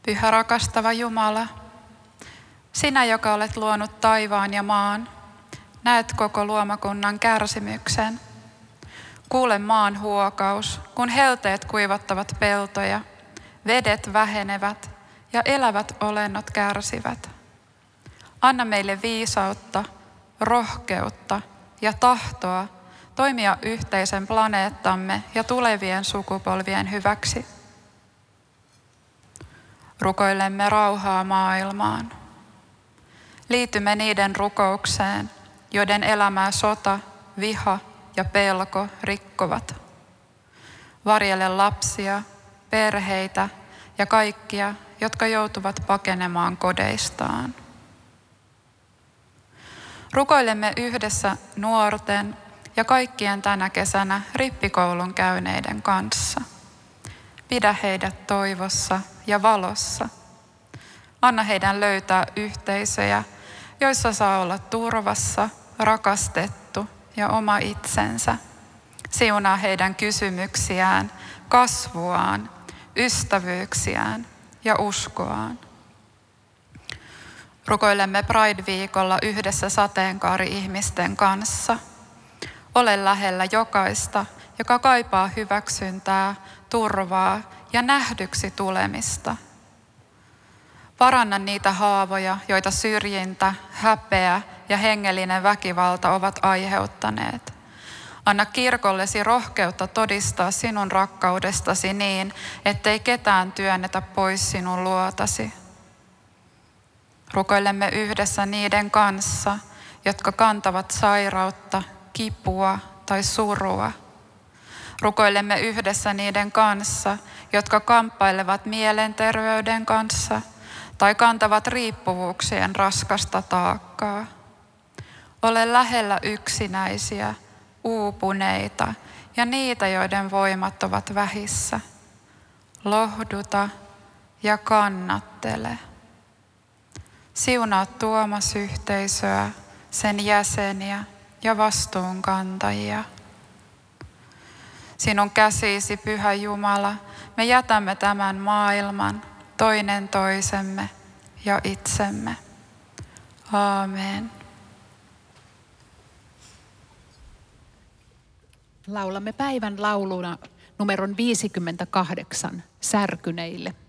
Pyhä rakastava Jumala, sinä, joka olet luonut taivaan ja maan, näet koko luomakunnan kärsimyksen. Kuule maan huokaus, kun helteet kuivattavat peltoja, vedet vähenevät ja elävät olennot kärsivät. Anna meille viisautta, rohkeutta ja tahtoa toimia yhteisen planeettamme ja tulevien sukupolvien hyväksi. Rukoilemme rauhaa maailmaan. Liitymme niiden rukoukseen, joiden elämää sota, viha ja pelko rikkovat. Varjele lapsia, perheitä ja kaikkia, jotka joutuvat pakenemaan kodeistaan. Rukoilemme yhdessä nuorten ja kaikkien tänä kesänä rippikoulun käyneiden kanssa. Pidä heidät toivossa ja valossa. Anna heidän löytää yhteisöjä, joissa saa olla turvassa, rakastettu ja oma itsensä. Siunaa heidän kysymyksiään, kasvuaan, ystävyyksiään ja uskoaan. Rukoilemme Pride-viikolla yhdessä sateenkaari-ihmisten kanssa. Ole lähellä jokaista, joka kaipaa hyväksyntää, turvaa ja nähdyksi tulemista. Paranna niitä haavoja, joita syrjintä, häpeä ja hengellinen väkivalta ovat aiheuttaneet. Anna kirkollesi rohkeutta todistaa sinun rakkaudestasi niin, ettei ketään työnnetä pois sinun luotasi. Rukoilemme yhdessä niiden kanssa, jotka kantavat sairautta, kipua tai surua. Rukoilemme yhdessä niiden kanssa, jotka kamppailevat mielenterveyden kanssa tai kantavat riippuvuuksien raskasta taakkaa. Ole lähellä yksinäisiä, uupuneita ja niitä, joiden voimat ovat vähissä. Lohduta ja kannattele. Siunaa Tuomas-yhteisöä, sen jäseniä ja vastuunkantajia. Sinun käsisi, Pyhä Jumala, me jätämme tämän maailman, toinen toisemme ja itsemme. Aamen. Laulamme päivän lauluna numeron 58 Särkyneille.